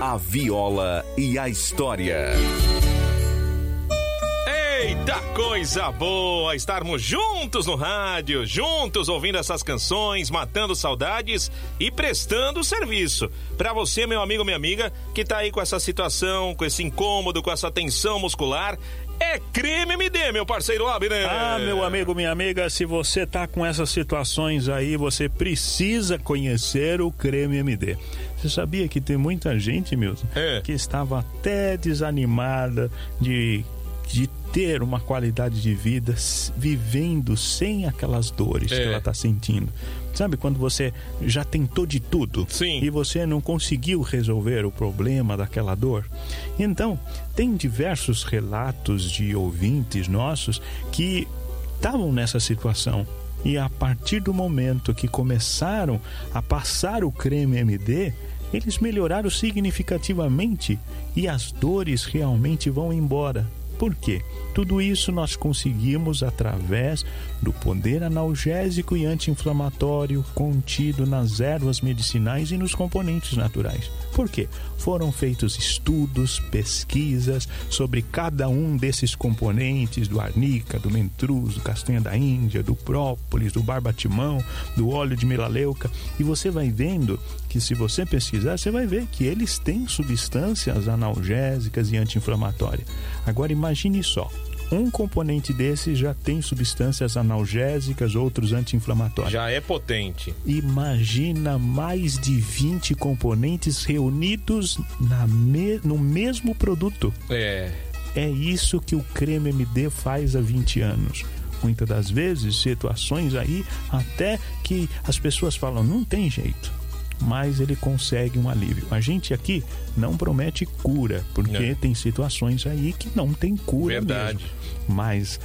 a viola e a história. Eita coisa boa estarmos juntos no rádio, juntos ouvindo essas canções, matando saudades e prestando serviço. Pra você, meu amigo, minha amiga, que tá aí com essa situação, com esse incômodo, com essa tensão muscular, é Creme MD, meu parceiro Abner. Ah, meu amigo, minha amiga, se você tá com essas situações aí, você precisa conhecer o Creme MD. Você sabia que tem muita gente, Milton, que estava até desanimada de ter uma qualidade de vida vivendo sem aquelas dores que ela está sentindo. Sabe quando você já tentou de tudo e você não conseguiu resolver o problema daquela dor? Então, tem diversos relatos de ouvintes nossos que estavam nessa situação. E a partir do momento que começaram a passar o Creme MD, eles melhoraram significativamente e as dores realmente vão embora. Por quê? Tudo isso nós conseguimos através do poder analgésico e anti-inflamatório contido nas ervas medicinais e nos componentes naturais. Por quê? Foram feitos estudos, pesquisas sobre cada um desses componentes, do arnica, do mentruz, do castanha da Índia, do própolis, do barbatimão, do óleo de melaleuca, e você vai vendo que se você pesquisar, você vai ver que eles têm substâncias analgésicas e anti-inflamatórias. Agora imagine só, um componente desse já tem substâncias analgésicas, outros anti-inflamatórios. Já é potente. Imagina mais de 20 componentes reunidos no mesmo produto. É isso que o Creme MD faz há 20 anos. Muitas das vezes, situações aí até que as pessoas falam, não tem jeito. Mas ele consegue um alívio. A gente aqui não promete cura, porque tem situações aí que não tem cura mesmo. Mas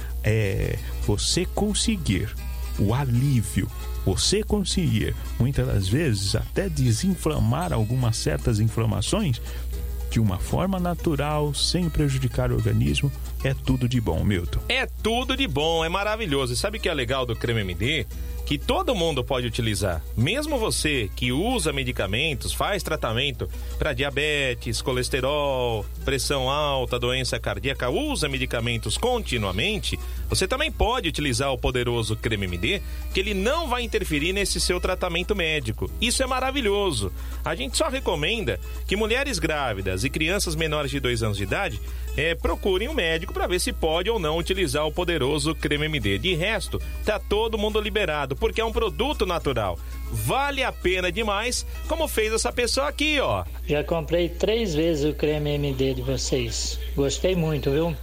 você conseguir o alívio, você conseguir, muitas das vezes, até desinflamar algumas certas inflamações, de uma forma natural, sem prejudicar o organismo, é tudo de bom, Milton. É tudo de bom, é maravilhoso. E sabe o que é legal do Creme MD? Que todo mundo pode utilizar. Mesmo você que usa medicamentos, faz tratamento para diabetes, colesterol, pressão alta, doença cardíaca, usa medicamentos continuamente, você também pode utilizar o poderoso Creme MD, que ele não vai interferir nesse seu tratamento médico. Isso é maravilhoso. A gente só recomenda que mulheres grávidas e crianças menores de 2 anos de idade procurem um médico para ver se pode ou não utilizar o poderoso Creme MD. De resto, tá todo mundo liberado, porque é um produto natural. Vale a pena demais, como fez essa pessoa aqui, ó. Já comprei 3 vezes o Creme MD de vocês. Gostei muito, viu?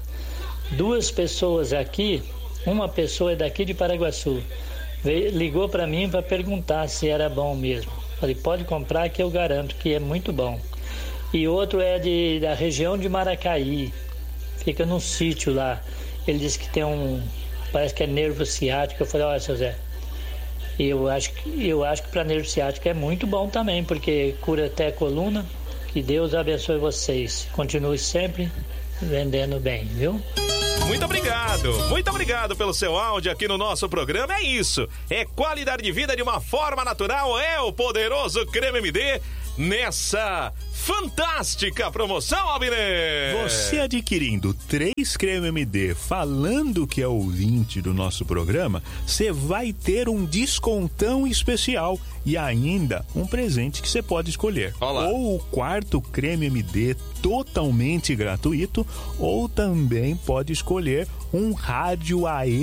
2 pessoas aqui, uma pessoa é daqui de Paraguaçu, ligou para mim para perguntar se era bom mesmo. Falei, pode comprar que eu garanto que é muito bom. E outro é da região de Maracaí, fica num sítio lá. Ele disse que tem parece que é nervo ciático. Eu falei, olha, seu Zé, eu acho que para nervo ciático é muito bom também, porque cura até a coluna. Que Deus abençoe vocês. Continue sempre vendendo bem, viu? Muito obrigado pelo seu áudio aqui no nosso programa. É isso, é qualidade de vida de uma forma natural, é o poderoso Creme MD nessa fantástica promoção, Abner. Você adquirindo 3 Creme MD falando que é ouvinte do nosso programa, você vai ter um descontão especial e ainda um presente que você pode escolher. Olá. Ou o 4º Creme MD totalmente gratuito, ou também pode escolher um rádio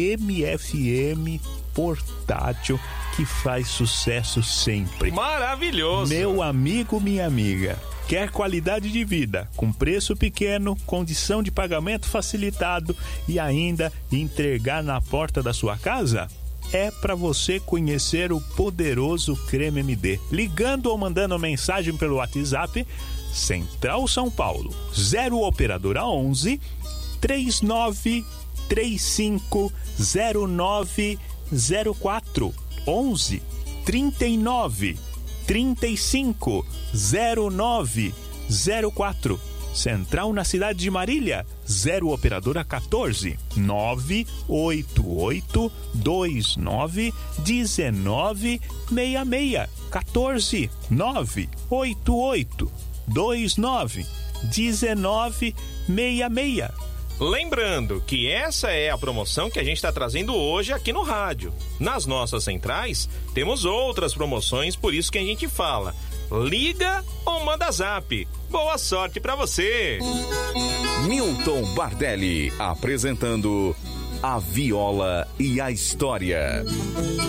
AM/FM portátil que faz sucesso sempre. Maravilhoso! Meu amigo, minha amiga, quer qualidade de vida com preço pequeno, condição de pagamento facilitado e ainda entregar na porta da sua casa? É para você conhecer o poderoso Creme MD, ligando ou mandando mensagem pelo WhatsApp Central São Paulo 0 operadora 11 3935 0904 11 39 35 0904. Central na cidade de Marília 0 operadora 14 988 29 1966 14 988 291966. Lembrando que essa é a promoção que a gente está trazendo hoje aqui no rádio. Nas nossas centrais, temos outras promoções, por isso que a gente fala. Liga ou manda zap. Boa sorte para você! Milton Bardelli apresentando A Viola e a História.